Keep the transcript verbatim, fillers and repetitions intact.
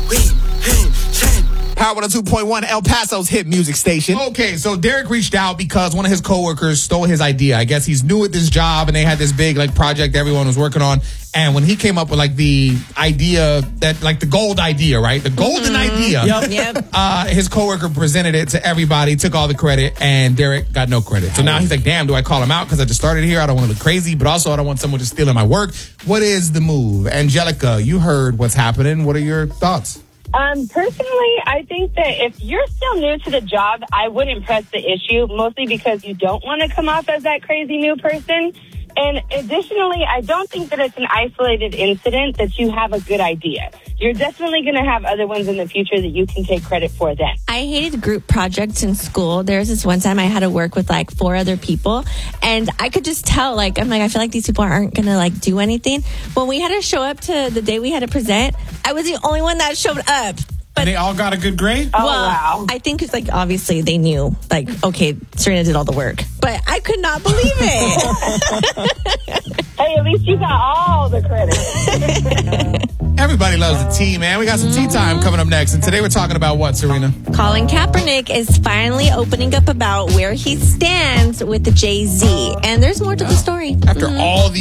Power one oh two point one, El Paso's hit music station. Okay, so Derek reached out because one of his coworkers stole his idea. I guess he's new at this job, and they had this big like project everyone was working on. And when he came up with like the idea that like the gold idea, right? The golden mm-hmm. idea. Yep. yep. Uh, his coworker presented it to everybody, took all the credit, and Derek got no credit. So now he's like, damn, do I call him out because I just started here? I don't want to look crazy, but also I don't want someone just stealing my work. What is the move? Angelica, you heard what's happening. What are your thoughts? Um, personally, I think that if you're still new to the job, I wouldn't press the issue, mostly because you don't want to come off as that crazy new person. And additionally, I don't think that it's an isolated incident that you have a good idea. You're definitely going to have other ones in the future that you can take credit for then. I hated group projects in school. There was this one time I had to work with like four other people, and I could just tell, like, I'm like, I feel like these people aren't going to like do anything. When we had to show up to the day we had to present, I was the only one that showed up. But and they all got a good grade? Oh, well, wow. I think it's like, obviously, they knew, like, okay, Serena did all the work. But I could not believe it. Hey, at least you got all the credit. Everybody loves the tea, man. We got some tea time coming up next. And today we're talking about what, Serena? Colin Kaepernick is finally opening up about where he stands with the Jay-Z. And there's more to the story. After mm-hmm. all the